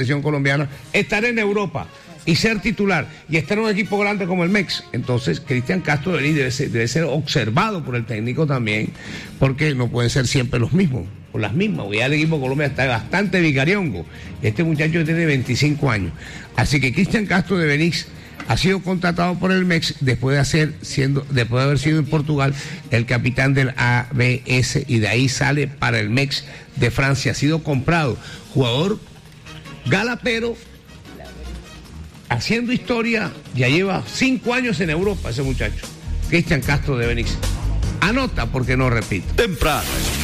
selección colombiana, estar en Europa y ser titular y estar en un equipo grande como el MEX. Entonces Cristian Castro debe ser observado por el técnico también, porque no pueden ser siempre los mismos o las mismas. Ya el equipo de Colombia está bastante vicariongo. Este muchacho tiene 25 años. Así que Cristian Castro de Benítez ha sido contratado por el MEX después de haber sido en Portugal el capitán del ABS, y de ahí sale para el MEX de Francia. Ha sido comprado, jugador galatero, haciendo historia. Ya lleva 5 años en Europa ese muchacho, Cristian Castro de Benítez. Anota porque no repite. Temprano.